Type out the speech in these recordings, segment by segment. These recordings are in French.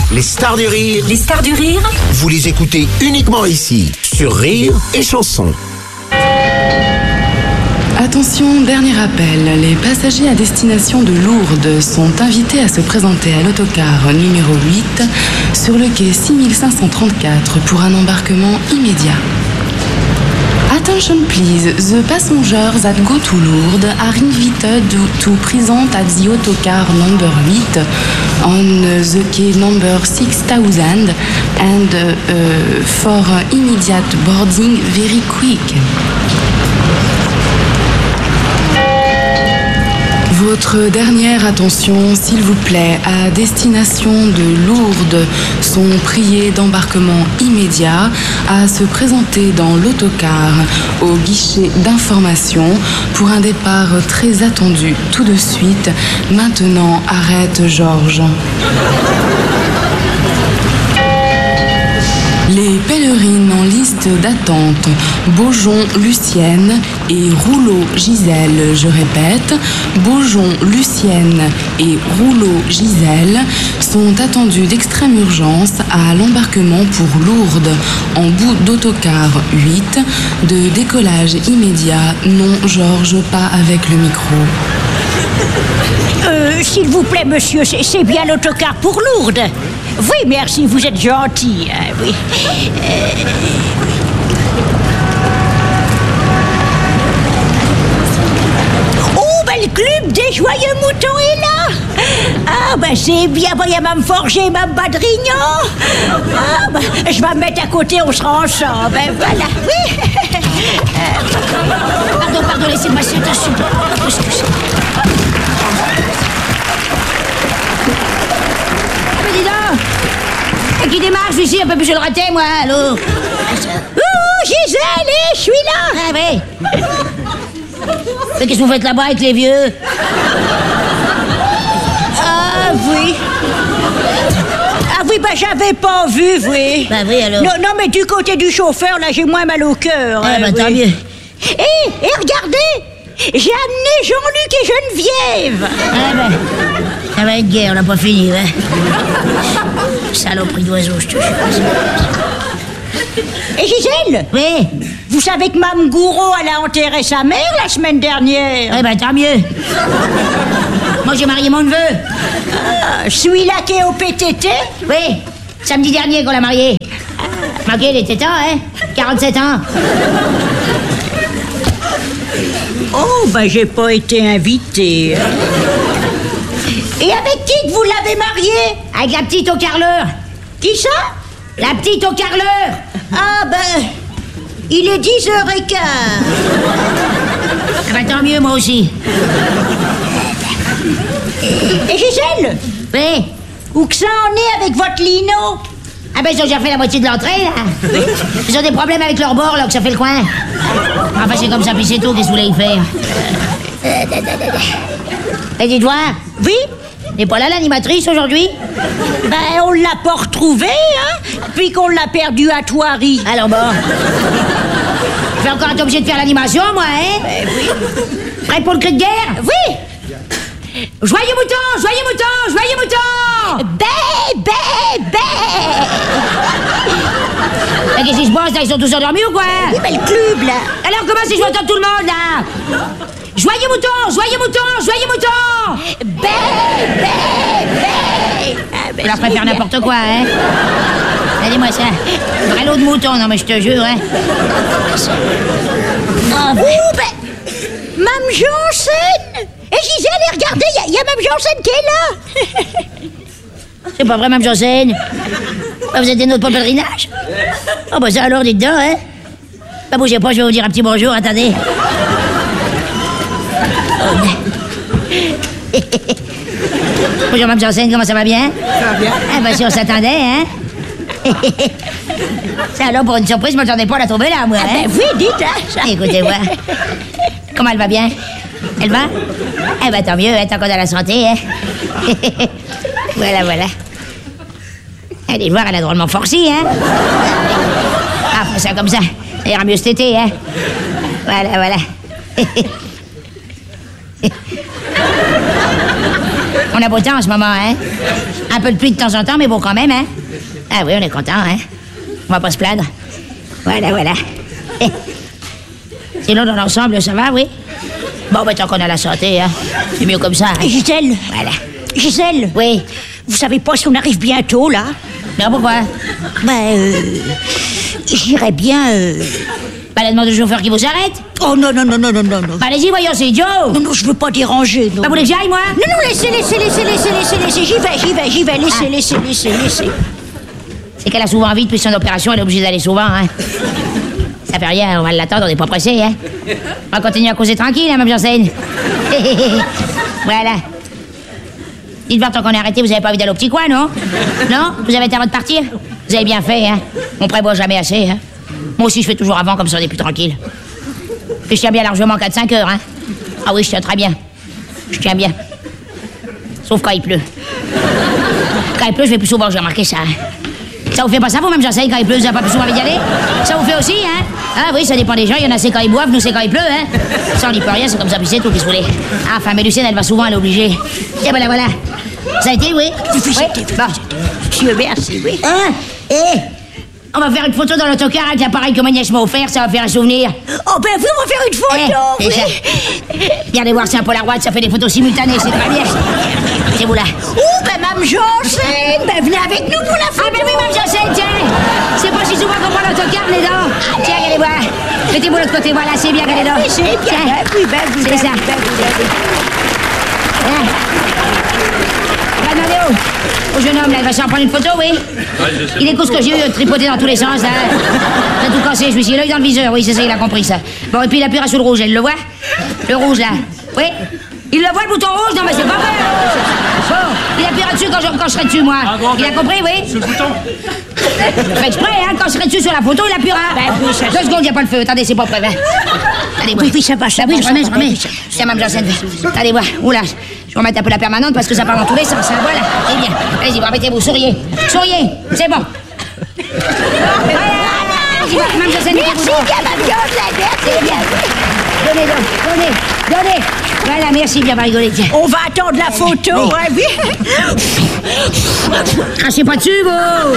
Les stars du rire. Les stars du rire. Vous les écoutez uniquement ici, sur Rire et Chanson. Attention, dernier appel. Les passagers à destination de Lourdes sont invités à se présenter à l'autocar numéro 8 sur le quai 6534 pour un embarquement immédiat. Attention please, the passengers that go to Lourdes are invited to present at the autocar number 8 on the quay number 6000 and for immediate boarding very quick. Votre dernière attention, s'il vous plaît, à destination de Lourdes, sont priés d'embarquement immédiat à se présenter dans l'autocar au guichet d'information pour un départ très attendu tout de suite. Maintenant, arrête Georges. Les pèlerines en liste d'attente, Beaujon, Lucienne et Rouleau, Gisèle, je répète, Beaujon, Lucienne et Rouleau, Gisèle, sont attendues d'extrême urgence à l'embarquement pour Lourdes, en bout d'autocar 8, de décollage immédiat. Non, Georges, pas avec le micro. S'il vous plaît, monsieur, c'est bien l'autocar pour Lourdes. Oui, merci, vous êtes gentil. Oui. Oh, ben le club des joyeux moutons est là. Ah, ben c'est bien, il y a Mme Forger, Mme Badrignon. Ah, ben je vais me mettre à côté, on sera ensemble. Ben voilà, oui. Pardon, laissez-moi cette soupe. Qui démarre, ici, un peu plus je le raté, moi, allô. Gisèle, je suis là. Ah oui. Mais qu'est-ce que vous faites là-bas avec les vieux? Ah oui. Ah oui, bah j'avais pas vu, oui. Bah oui, alors. Non, mais du côté du chauffeur, là, j'ai moins mal au cœur. Ah bah oui. tant mieux. Et regardez, j'ai amené Jean-Luc et Geneviève. Ah ben, ça va être guerre, on n'a pas fini, hein. Saloperie d'oiseau, je te jure. Et Gisèle? Oui. Vous savez que Mme Gouraud, elle a enterré sa mère la semaine dernière. Eh ben, tant mieux. Moi, j'ai marié mon neveu. Ah, celui-là qui est au PTT? Oui, samedi dernier qu'on l'a marié. Manqué, il était temps, hein. 47 ans. Oh, ben j'ai pas été invitée. Et avec qui que vous l'avez marié? Avec la petite au carreleur. Qui ça? La petite au carreleur. Ah ben, il est 10h15. Ah ben tant mieux, moi aussi. Et Gisèle? Oui. Où que ça en est avec votre lino? Ah ben ils ont déjà fait la moitié de l'entrée, là. Ils ont des problèmes avec leur bord, là, que ça fait le coin. Enfin, c'est comme ça, puis c'est tout, qu'est-ce que vous voulez y faire? Et dites voir. Oui? N'est pas là l'animatrice aujourd'hui? Ben, on l'a pas retrouvée, hein? Puis qu'on l'a perdue à Thoiry. Alors bon. Je vais encore être obligé de faire l'animation, moi, hein? Oui. Prêt pour le cri de guerre? Oui! Joyeux mouton! Joyeux mouton! Joyeux mouton! Bé, bé, bé! Mais qu'est-ce qui se passe, là? Ils sont tous endormis ou quoi? Oui, mais le club, là. Alors comment si je m'entends tout le monde, là? Joyeux mouton! Joyeux mouton! Joyeux mouton! Bé, bé, bé! Ah, ben, Je leur préfère n'importe quoi, hein? Allez-moi ça. Vrai lot de moutons, non mais je te jure, hein? Oh, ben... Mme Janssen! Et Gisèle, et regardez, il y a Mme Janssen qui est là! C'est pas vrai, Mme Janssen? Bah, vous êtes des nôtres pour le pèlerinage? Oh, bah ça alors, dites donc, hein? Bah, bougez pas, je vais vous dire un petit bonjour, attendez. Bonjour, Mme Janssen, comment ça va bien? Ça va bien. Ah, bah si on s'attendait, hein? Ça alors, pour une surprise, je m'attendais pas à la trouver là, moi, Ah, hein? ben oui, dites, hein? Ça. Écoutez, voir. Comment elle va bien? Elle va? Eh ben tant mieux, elle est encore dans la santé, hein? Voilà, voilà. Allez voir, elle a drôlement forci, hein? Ah, fais ça comme ça. Ça ira mieux cet été, hein? Voilà, voilà. On a beau temps en ce moment, hein? Ah Un peu de pluie de temps en temps, mais bon, quand même, hein. Ah oui, on est content, hein. On va pas se plaindre. Voilà, voilà. Sinon, dans l'ensemble, ça va, oui? Bon, tant qu'on a la santé, hein. C'est mieux comme ça, hein. Gisèle. Voilà. Gisèle. Oui. Vous savez pas si on arrive bientôt, là? Non, pourquoi? J'irais bien... Bah, la demande au chauffeur qui vous arrête. Oh, non. Bah, allez-y, voyons, c'est idiot. Non, je veux pas déranger, non. Bah, vous voulez que j'aille, moi? Non, laissez. J'y vais. Laissez. C'est qu'elle a souvent envie, depuis son opération, elle est obligée d'aller souvent, hein. Ça fait rien, on va l'attendre, on n'est pas pressé, hein. On va continuer à causer tranquille, hein, Mme Janssen. Voilà. Dites voir, tant qu'on est arrêté, vous avez pas envie d'aller au petit coin, non? Non? Vous avez été avant de partir? Vous avez bien fait, hein. On prévoit jamais assez, hein. Moi aussi, je fais toujours avant, comme ça, on est plus tranquille. Et je tiens bien largement 4-5 heures, hein. Ah oui, je tiens très bien. Je tiens bien. Sauf quand il pleut. Quand il pleut, je vais plus souvent, j'ai remarqué ça, hein. Ça vous fait pas ça, vous, même Janssen, quand il pleut, vous n'avez pas plus souvent envie d'y aller? Ça vous fait aussi, hein? Ah oui, ça dépend des gens, il y en a c'est quand ils boivent, nous c'est quand il pleut, hein? Ça, on n'y peut rien, c'est comme ça, puis c'est tout, qu'est-ce que vous voulez? Ah, enfin, mais Lucienne, elle va souvent, elle est obligée. Et voilà. Ça a été, oui? Bon. Dieu merci, oui. Hein? On va faire une photo dans l'autocar avec l'appareil que ma nièce m'a offert, ça va faire un souvenir. Oh, ben, on va faire une photo, oui. Regardez voir, c'est un Polaroid, ça fait des photos simultanées, c'est très bien. C'est vous là. Oh, ben, Mme Janssen, ben, venez avec nous pour la photo. Ah, ben oui, Mme Janssen, tiens. C'est pas si souvent qu'on prend l'autocar, les dents. Tiens, regardez voir. Mettez-vous de l'autre côté, voilà, c'est bien, regardez donc. Oui, c'est bien. Tiens. C'est ça. Va demander au jeune homme, là, il va s'en prendre une photo, oui? Il écoute ce que j'ai eu tripoté dans tous les sens, là. J'ai tout cassé, je me suis dit, l'œil dans le viseur, oui, c'est ça, il a compris ça. Bon, et puis il appuiera sur le rouge, elle le voit? Le rouge, là. Oui? Il le voit, le bouton rouge? Non, mais c'est pas vrai. Bon, il appuiera dessus quand je serai dessus, moi. Il a compris, oui? Sur le bouton. Je fais exprès, hein, quand je serai dessus sur la photo, il appuiera. Ben, oui, ça... 2 secondes, il n'y a pas le feu. Attendez, c'est pas prêt, hein. Allez, Oui, ça va. Oui, je remets. Tiens, Mme Janssen. Allez, voir. Oula, je vais remettre un peu la permanente parce que ça part dans tous les sens, hein. Voilà, c'est bien. Allez-y, remettez-vous, souriez. C'est bon. Allez-y, Mme Janssen, mettez-vous droit. C'est bien. Donnez. Voilà, merci, bien, va rigoler, tiens. On va attendre la photo, hein, oui. Crachez pas dessus, vous.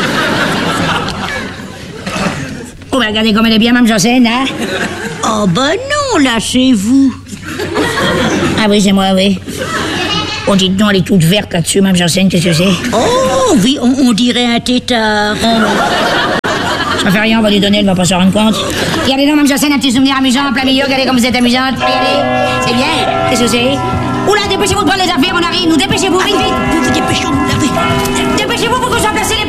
Oh, bah, regardez comme elle est bien, Mme Janssen, hein. Oh, ben non, là, c'est vous. Ah oui, c'est moi, oui. Oh, dites donc, elle est toute verte là-dessus, Mme Janssen, qu'est-ce que c'est? Oh, oui, on dirait un tétard. Ça fait rien, on va lui donner, elle va pas s'en rendre compte. Regardez donc, Mme Janssen, un petit souvenir amusant en plein milieu, regardez comme vous êtes amusante. Regardez, c'est bien, qu'est-ce que c'est? Oula, dépêchez-vous de prendre les affaires, on arrive, nous dépêchez-vous, vite. Dépêchons-nous, là, oui. Dépêchez-vous pour que je sois placé